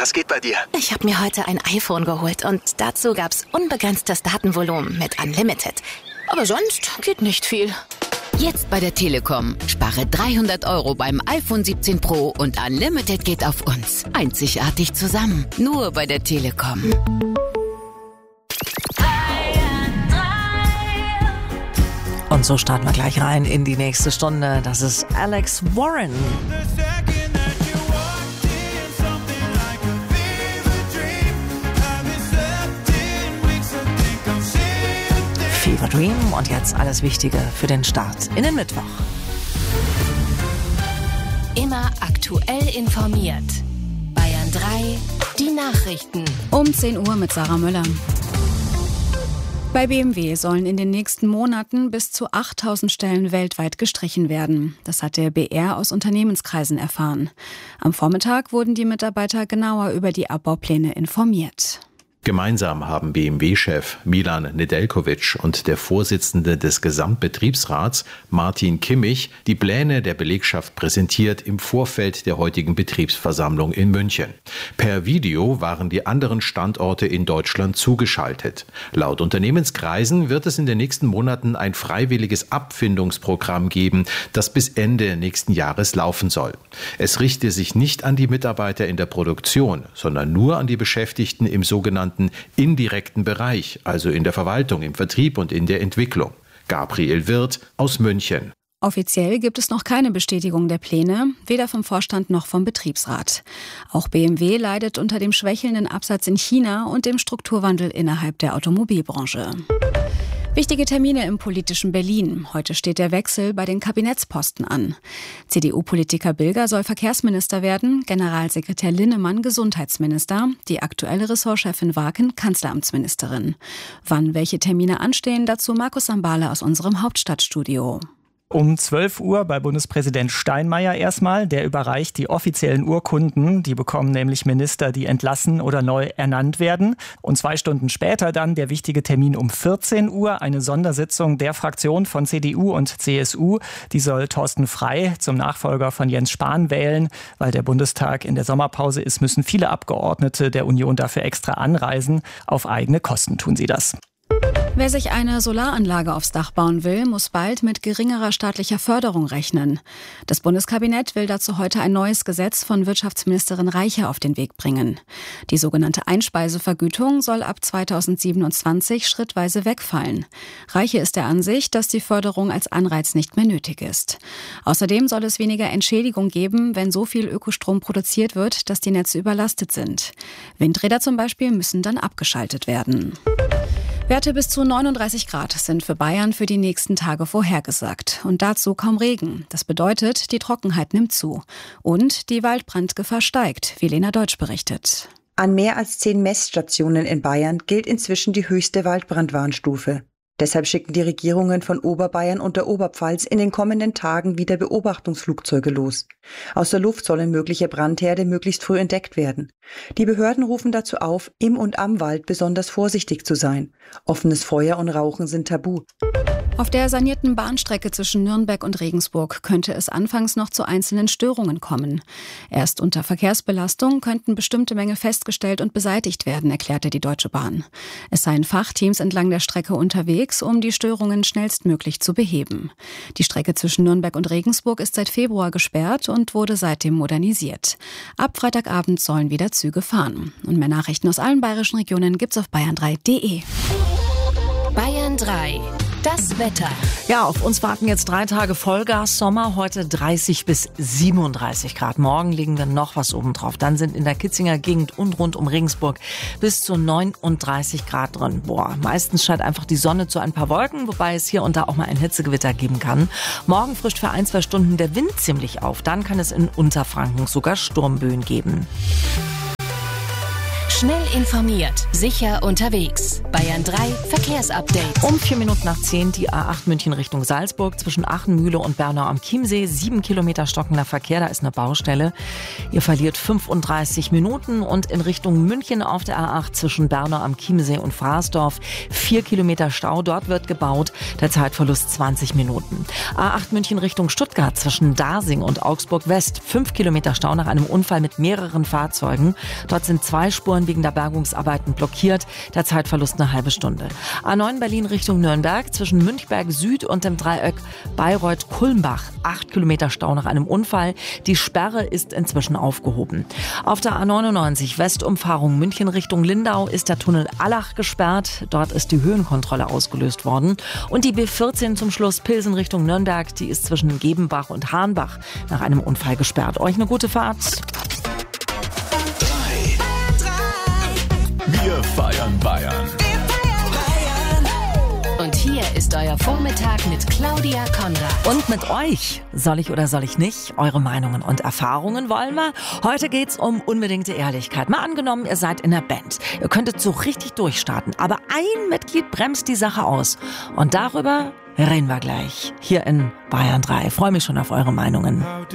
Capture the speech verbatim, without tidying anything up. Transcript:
Was geht bei dir? Ich habe mir heute ein iPhone geholt und dazu gab's unbegrenztes Datenvolumen mit Unlimited. Aber sonst geht nicht viel. Jetzt bei der Telekom. Spare dreihundert Euro beim iPhone siebzehn Pro und Unlimited geht auf uns. Einzigartig zusammen. Nur bei der Telekom. Und so starten wir gleich rein in die nächste Stunde. Das ist Alex Warren. Fever Dream und jetzt alles Wichtige für den Start in den Mittwoch. Immer aktuell informiert. Bayern drei, die Nachrichten. Um zehn Uhr mit Sarah Müller. Bei B M W sollen in den nächsten Monaten bis zu achttausend Stellen weltweit gestrichen werden. Das hat der B R aus Unternehmenskreisen erfahren. Am Vormittag wurden die Mitarbeiter genauer über die Abbaupläne informiert. Gemeinsam haben B M W-Chef Milan Nedeljković und der Vorsitzende des Gesamtbetriebsrats Martin Kimmich die Pläne der Belegschaft präsentiert im Vorfeld der heutigen Betriebsversammlung in München. Per Video waren die anderen Standorte in Deutschland zugeschaltet. Laut Unternehmenskreisen wird es in den nächsten Monaten ein freiwilliges Abfindungsprogramm geben, das bis Ende nächsten Jahres laufen soll. Es richte sich nicht an die Mitarbeiter in der Produktion, sondern nur an die Beschäftigten im sogenannten indirekten Bereich, also in der Verwaltung, im Vertrieb und in der Entwicklung. Gabriel Wirth aus München. Offiziell gibt es noch keine Bestätigung der Pläne, weder vom Vorstand noch vom Betriebsrat. Auch B M W leidet unter dem schwächelnden Absatz in China und dem Strukturwandel innerhalb der Automobilbranche. Wichtige Termine im politischen Berlin. Heute steht der Wechsel bei den Kabinettsposten an. C D U-Politiker Bilger soll Verkehrsminister werden, Generalsekretär Linnemann Gesundheitsminister, die aktuelle Ressortchefin Waken Kanzleramtsministerin. Wann welche Termine anstehen, dazu Markus Sambale aus unserem Hauptstadtstudio. Um zwölf Uhr bei Bundespräsident Steinmeier erstmal. Der überreicht die offiziellen Urkunden. Die bekommen nämlich Minister, die entlassen oder neu ernannt werden. Und zwei Stunden später dann der wichtige Termin um vierzehn Uhr. Eine Sondersitzung der Fraktion von C D U und C S U. Die soll Thorsten Frey zum Nachfolger von Jens Spahn wählen. Weil der Bundestag in der Sommerpause ist, müssen viele Abgeordnete der Union dafür extra anreisen. Auf eigene Kosten tun sie das. Wer sich eine Solaranlage aufs Dach bauen will, muss bald mit geringerer staatlicher Förderung rechnen. Das Bundeskabinett will dazu heute ein neues Gesetz von Wirtschaftsministerin Reiche auf den Weg bringen. Die sogenannte Einspeisevergütung soll ab zweitausendsiebenundzwanzig schrittweise wegfallen. Reiche ist der Ansicht, dass die Förderung als Anreiz nicht mehr nötig ist. Außerdem soll es weniger Entschädigung geben, wenn so viel Ökostrom produziert wird, dass die Netze überlastet sind. Windräder zum Beispiel müssen dann abgeschaltet werden. Werte bis zu neununddreißig Grad sind für Bayern für die nächsten Tage vorhergesagt. Und dazu kaum Regen. Das bedeutet, die Trockenheit nimmt zu. Und die Waldbrandgefahr steigt, wie Lena Deutsch berichtet. An mehr als zehn Messstationen in Bayern gilt inzwischen die höchste Waldbrandwarnstufe. Deshalb schicken die Regierungen von Oberbayern und der Oberpfalz in den kommenden Tagen wieder Beobachtungsflugzeuge los. Aus der Luft sollen mögliche Brandherde möglichst früh entdeckt werden. Die Behörden rufen dazu auf, im und am Wald besonders vorsichtig zu sein. Offenes Feuer und Rauchen sind tabu. Auf der sanierten Bahnstrecke zwischen Nürnberg und Regensburg könnte es anfangs noch zu einzelnen Störungen kommen. Erst unter Verkehrsbelastung könnten bestimmte Mängel festgestellt und beseitigt werden, erklärte die Deutsche Bahn. Es seien Fachteams entlang der Strecke unterwegs, um die Störungen schnellstmöglich zu beheben. Die Strecke zwischen Nürnberg und Regensburg ist seit Februar gesperrt und wurde seitdem modernisiert. Ab Freitagabend sollen wieder Züge fahren. Und mehr Nachrichten aus allen bayerischen Regionen gibt's auf bayern drei punkt de. Bayern drei. Das Wetter. Ja, auf uns warten jetzt drei Tage Vollgas-Sommer. Heute dreißig bis siebenunddreißig Grad. Morgen legen wir noch was oben drauf. Dann sind in der Kitzinger Gegend und rund um Regensburg bis zu neununddreißig Grad drin. Boah, meistens scheint einfach die Sonne zu ein paar Wolken, wobei es hier und da auch mal ein Hitzegewitter geben kann. Morgen frischt für ein, zwei Stunden der Wind ziemlich auf. Dann kann es in Unterfranken sogar Sturmböen geben. Schnell informiert, sicher unterwegs. Bayern drei Verkehrsupdate. Um vier Minuten nach zehn die A acht München Richtung Salzburg zwischen Achenmühle und Bernau am Chiemsee. Sieben Kilometer stockender Verkehr, da ist eine Baustelle. Ihr verliert fünfunddreißig Minuten und in Richtung München auf der A acht zwischen Bernau am Chiemsee und Fraßdorf. Vier Kilometer Stau, dort wird gebaut. Der Zeitverlust zwanzig Minuten. A acht München Richtung Stuttgart zwischen Dasing und Augsburg West. Fünf Kilometer Stau nach einem Unfall mit mehreren Fahrzeugen. Dort sind zwei Spuren wegen der Bergungsarbeiten blockiert. Der Zeitverlust eine halbe Stunde. A neun Berlin Richtung Nürnberg zwischen Münchberg Süd und dem Dreieck Bayreuth-Kulmbach. Acht Kilometer Stau nach einem Unfall. Die Sperre ist inzwischen aufgehoben. Auf der A neunundneunzig Westumfahrung München Richtung Lindau ist der Tunnel Allach gesperrt. Dort ist die Höhenkontrolle ausgelöst worden. Und die B vierzehn zum Schluss Pilsen Richtung Nürnberg. Die ist zwischen Gebenbach und Hahnbach nach einem Unfall gesperrt. Euch eine gute Fahrt. Wir feiern Bayern. Und hier ist euer Vormittag mit Claudia Konrad. Und mit euch. Soll ich oder soll ich nicht? Eure Meinungen und Erfahrungen wollen wir. Heute geht's um unbedingte Ehrlichkeit. Mal angenommen, ihr seid in der Band. Ihr könntet so richtig durchstarten. Aber ein Mitglied bremst die Sache aus. Und darüber reden wir gleich. Hier in Bayern drei. Freue mich schon auf eure Meinungen.